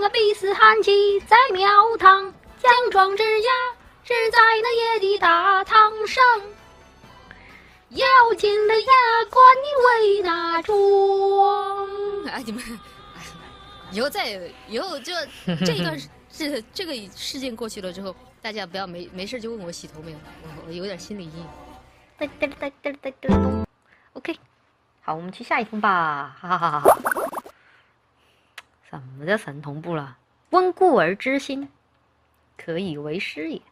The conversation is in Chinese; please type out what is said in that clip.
啊，必死寒气在庙堂，奖状之家是在那夜的大堂上。要紧的牙关你为哪桩？ 哎，你们，哎，以后就这一段这个事件过去了之后，大家不要没事就问我洗头没有，我有点心理阴影。 OK， 好，我们去下一封吧，哈哈哈哈！什么叫神同步了？温故而知新，可以为师也。